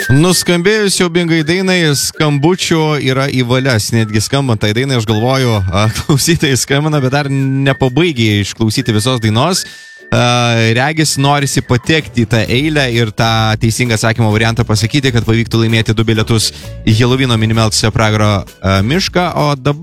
Nuskambėjus siaubingai dainai, skambučių yra į valias. Netgi skambant tai dainai, aš galvoju, klausytojai skambina, bet dar nepabaigė išklausyti visos dainos. Regis norisi patekti į tą eilę ir tą teisingą atsakymo variantą pasakyti, kad pavyktų laimėti 2 bilietus į Helovino Minimeltse pragaro mišką. O dabar